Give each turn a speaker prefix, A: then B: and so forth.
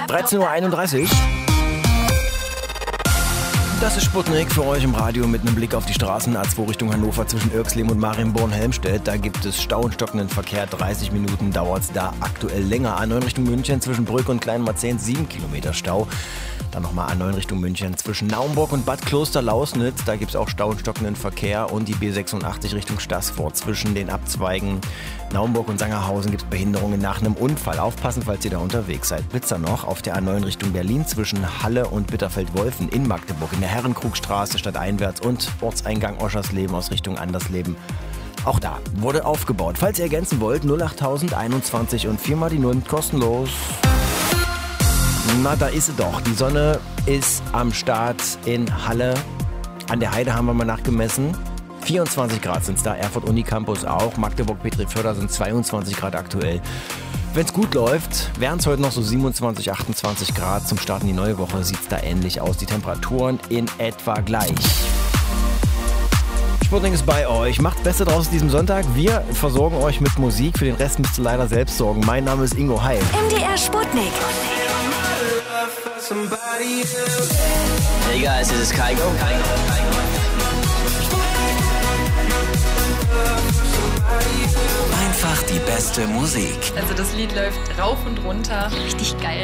A: 13:31 Uhr. Das ist Sputnik für euch im Radio mit einem Blick auf die Straßen. A2 Richtung Hannover zwischen Irxleben und Marienborn-Helmstedt. Da gibt es Stau und stockenden Verkehr. 30 Minuten dauert es da aktuell länger. A9 Richtung München zwischen Brück und Kleinmarzehn 7 Kilometer Stau. Dann nochmal A9 Richtung München zwischen Naumburg und Bad Kloster-Lausnitz. Da gibt es auch Stau und stockenden Verkehr. Und die B86 Richtung Staßfurt zwischen den Abzweigen Naumburg und Sangerhausen gibt es Behinderungen nach einem Unfall. Aufpassen, falls ihr da unterwegs seid. Blitzer noch auf der A9 Richtung Berlin zwischen Halle und Bitterfeld-Wolfen in Magdeburg. In der Herrenkrugstraße stadteinwärts und Ortseingang Oschersleben aus Richtung Andersleben. Auch da wurde aufgebaut. Falls ihr ergänzen wollt, 08021 und 4 mal die 0 kostenlos. Na, da ist sie doch. Die Sonne ist am Start in Halle. An der Heide haben wir mal nachgemessen. 24 Grad sind es da, Erfurt Unicampus auch. Magdeburg Petriförder sind 22 Grad aktuell. Wenn es gut läuft, wären es heute noch so 27, 28 Grad. Zum Start in die neue Woche sieht es da ähnlich aus. Die Temperaturen in etwa gleich. Sputnik ist bei euch. Macht Beste draus diesem Sonntag. Wir versorgen euch mit Musik. Für den Rest müsst ihr leider selbst sorgen. Mein Name ist Ingo Heil.
B: MDR Sputnik.
C: Hey guys, this is Kygo. Einfach die beste Musik.
D: Also das Lied läuft rauf und runter.
E: Richtig geil.